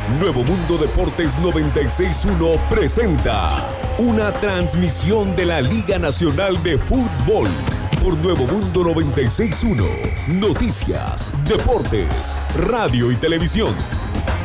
Nuevo Mundo Deportes 96.1 presenta una transmisión de la Liga Nacional de Fútbol por Nuevo Mundo 96.1. Noticias, deportes, radio y televisión.